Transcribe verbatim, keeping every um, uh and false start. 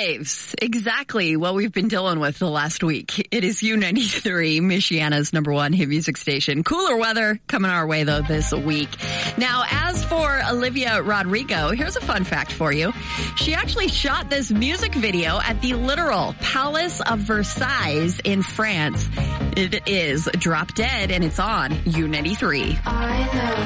waves. Exactly what we've been dealing with the last week. It is U ninety-three, Michiana's number one hit music station. Cooler weather coming our way, though, this week. Now, as for Olivia Rodrigo, here's a fun fact for you. She actually shot this music video at the literal Palace of Versailles in France. It is Drop Dead, and it's on U ninety-three. I know.